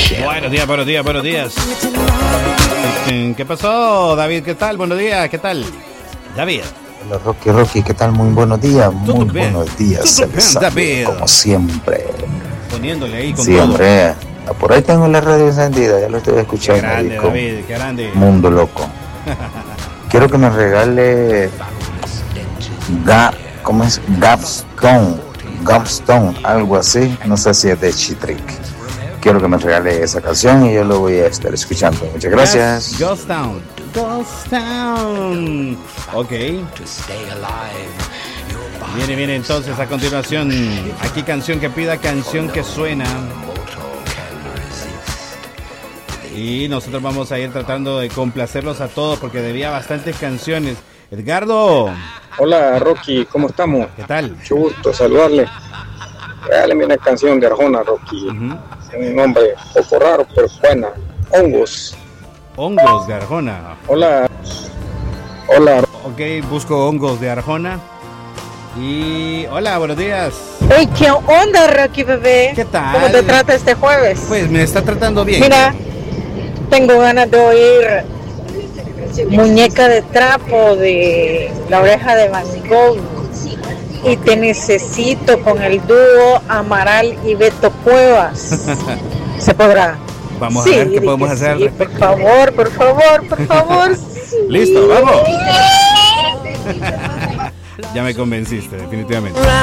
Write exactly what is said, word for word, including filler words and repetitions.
Buenos días, buenos días, buenos días. ¿Qué pasó, David? ¿Qué tal? Buenos días, ¿qué tal? David. Hola, Rocky, Rocky, ¿qué tal? Muy buenos días, muy bien. buenos días. Todo bien, David. Como siempre. Poniéndole ahí con sí, todo. hombre, por ahí tengo la radio encendida, ya lo estoy escuchando. Qué grande, con David, qué grande. Mundo Loco. Quiero que me regale Ga, ¿cómo es? Gapstone, Gapstone, algo así, no sé si es de Chitrick. Quiero que me regale esa canción y yo lo voy a estar escuchando. Muchas gracias. Ghost Town, Ghost Town. Ok. Viene, viene entonces a continuación. Aquí canción que pida, canción que suena. Y nosotros vamos a ir tratando de complacerlos a todos porque debía bastantes canciones. Edgardo. Hola, Rocky, ¿cómo estamos? ¿Qué tal? Mucho gusto saludarle. Regáleme una canción de Arjona, Rocky. Uh-huh. Un nombre un poco raro, pero buena. Hongos. Hongos de Arjona. Hola. Hola. Ok, busco Hongos de Arjona. Y hola, buenos días. Hey, ¿qué onda, Rocky bebé? ¿Qué tal? ¿Cómo te trata este jueves? Pues me está tratando bien. Mira, tengo ganas de oír Muñeca de Trapo de La Oreja de Van Gogh. Y te necesito con el dúo Amaral y Beto Cuevas. ¿Se podrá? Vamos sí, a ver qué podemos hacer. Sí, por favor, por favor, por favor. Sí. Listo, vamos. Ya me convenciste, definitivamente.